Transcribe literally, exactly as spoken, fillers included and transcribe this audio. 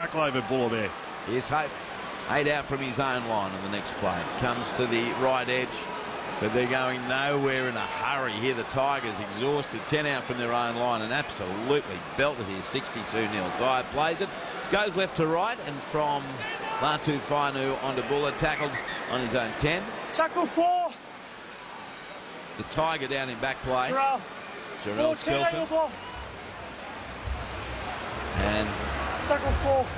tackle over Buller there. Here's Hope. Eight out from his own line in the next play. Comes to the right edge, but they're going nowhere in a hurry here. The Tigers exhausted. ten out from their own line and absolutely belted here. sixty-two nil. Dyer plays it. Goes left to right, and from Latu Fainu onto Buller. Tackled on his own ten. Tackle four. The Tiger down in back play. Jarrell. Jarrell fourteen, Skelton. ball. And Tackle four.